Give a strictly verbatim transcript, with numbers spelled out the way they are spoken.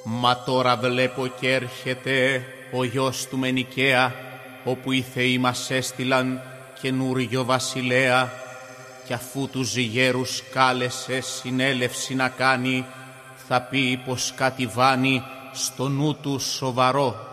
Μα τώρα βλέπω κι έρχεται ο γιος του Μενικαία, όπου οι θεοί μας έστειλαν καινούριο βασιλέα, κι αφού τους γέρους κάλεσε συνέλευση να κάνει, θα πει πως κάτι βάνει στο νου του σοβαρό.